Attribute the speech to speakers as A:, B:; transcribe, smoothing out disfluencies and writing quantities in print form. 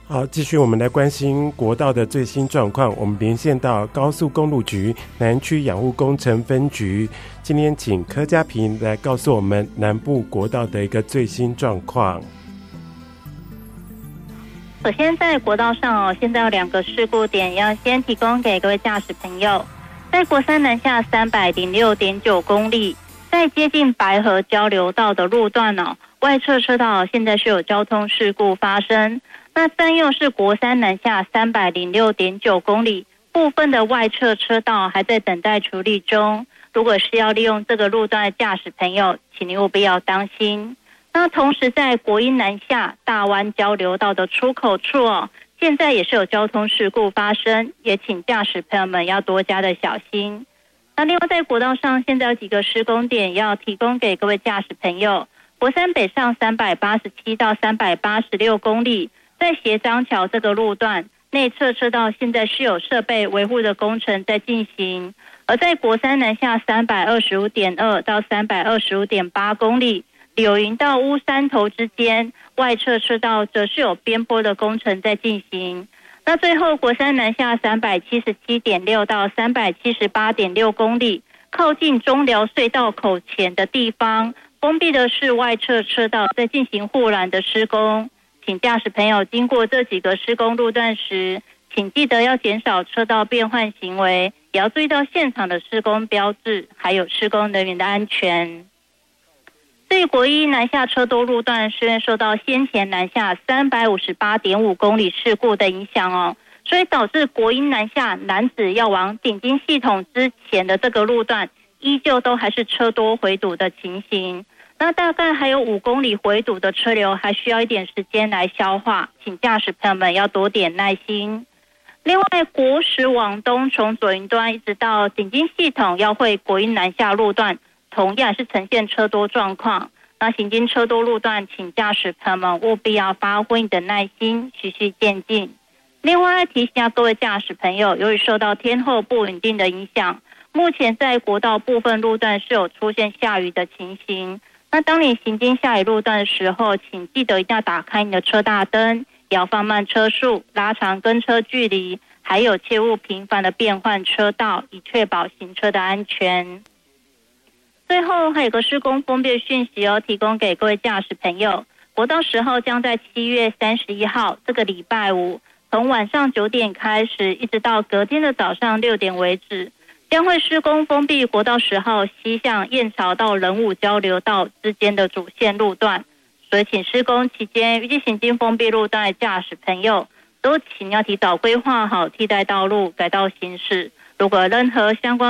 A: 好，继续我们来关心国道的最新状况。我们连线到高速公路局南区养护工程分局，今天请柯佳平来告诉我们南部国道的一个最新状况。
B: 首先在国道上现在有2个事故点要先提供给各位驾驶朋友。在国三南下306.9公里，在接近白河交流道的路段外侧车道现在是有交通事故发生。那占用是国三南下306.9公里，部分的外侧车道还在等待处理中。如果是要利用这个路段的驾驶朋友，请您务必要当心。那同时在国一南下大湾交流道的出口处现在也是有交通事故发生，也请驾驶朋友们要多加的小心。那另外在国道上现在有几个施工点要提供给各位驾驶朋友。国三北上387到386公里，在协章桥这个路段内侧车道现在是有设备维护的工程在进行。而在国三南下325.2到325.8公里，柳营到乌山头之间外侧车道则是有边坡的工程在进行。那最后国三南下377.6到378.6公里，靠近中寮隧道口前的地方，封闭的是外侧车道在进行护栏的施工。请驾驶朋友经过这几个施工路段时，请记得要减少车道变换行为，也要注意到现场的施工标志，还有施工人员的安全。至于国一南下车多路段，是因为受到先前南下358.5公里事故的影响所以导致国一南下南子要往顶金系统之前的这个路段，依旧都还是车多回堵的情形。那大概还有5公里回堵的车流，还需要一点时间来消化，请驾驶朋友们要多点耐心。另外，国10往东从左营端一直到顶金系统要会国一南下路段，同样是呈现车多状况。那行经车多路段，请驾驶朋友们务必要发挥你的耐心，循序渐进。另外提醒下各位驾驶朋友，由于受到天候不稳定的影响，目前在国道部分路段是有出现下雨的情形。那当你行经下雨路段的时候，请记得一定要打开你的车大灯，也要放慢车速，拉长跟车距离，还有切勿频繁的变换车道，以确保行车的安全。最后还有个施工封闭讯息提供给各位驾驶朋友。国道10号将在7月31号这个礼拜五，从晚上9点开始，一直到隔天的早上6点为止，将会施工封闭国道10号西向燕巢到仁武交流道之间的主线路段。所以请施工期间预计行经封闭路段的驾驶朋友，都请要提早规划好替代道路改道行驶。如果有任何相关